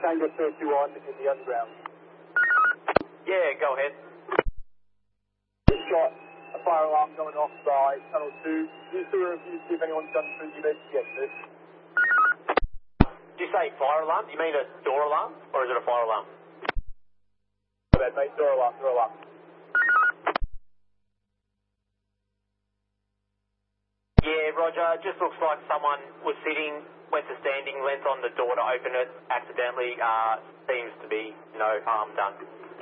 Tango 31 in the underground. Yeah, go ahead. Just got a fire alarm going off by Tunnel 2. Use the review to see if anyone's done through the investigation. Did you say fire alarm? Do you mean a door alarm? Or is it a fire alarm? Bad, mate. Door alarm, door alarm. Yeah, Roger. It just looks like someone was sitting, went to standing, leant on the door to open it accidentally. Seems to be no harm done.